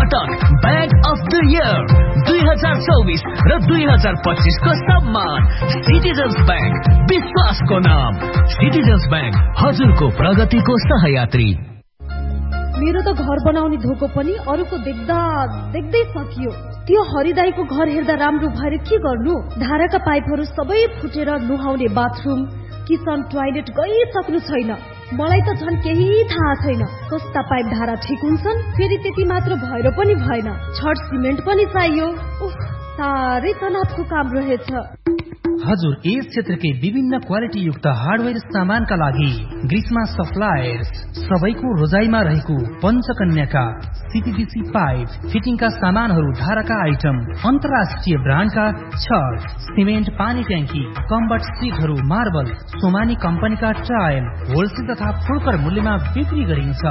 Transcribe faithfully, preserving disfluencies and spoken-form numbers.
पटक bag of the year दुई हजार चौबिस र दुई हजार पच्चिस को सम्मान। सिटिजन्स ब्याङ्क, विश्वासको नाम। सिटिजन्स ब्याङ्क, हजुरको प्रगतिको सहयात्री। मेरो त घर बनाउने धोको पनि अरूको देख्दा देख्दै सकियो। त्यो हरिदाईको घर हेर्दा राम्रो भएर के गर्नु? धाराका पाइपहरू सबै फुटेर नुहाउने बाथरुम, किचन, टोयलेट गइसक्नु छैन। मलाई त झन् केही थाहा छैन। कस्ता पाइप धारा ठिक हुन्छन्? फेरि त्यति मात्र भएर पनि भएन, छड सिमेन्ट पनि चाहियो। उफ, साह्रै तनावको काम रहेछ। हजुर यस क्षेत्रकै विभिन्न क्वालिटी युक्त हार्डवेयर सामानका लागि ग्रीष्मा सप्लायर्स सबैको रोजाइमा रहेको पञ्चकन्याका सीपीवीसी पाइप फिटिङका सामानहरू, धाराका आइटम, अन्तर्राष्ट्रिय ब्रान्डका छड, सिमेन्ट, पानी ट्याङ्की, कम्बट सिटहरू, मार्बल, सोमानी कम्पनीका टाइल होलसेल तथा फुल्कर मूल्यमा बिक्री गरिन्छ।